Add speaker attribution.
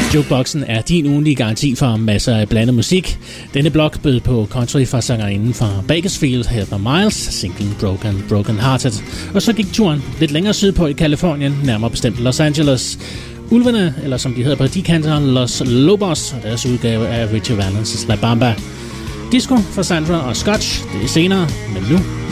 Speaker 1: Jukeboxen er din ugenlige garanti for masser af blandet musik. Denne blog bød på country fra sangerinden fra Bakersfield, Heather Miles, singlen Broken Hearted. Og så gik turen lidt længere sydpå i Kalifornien, nærmere bestemt Los Angeles. Ulvene, eller som de hedder på de kanter, Los Lobos, og deres udgave af Richie Valens' La Bamba. Disco for Sandra og Scotch, det er senere, men nu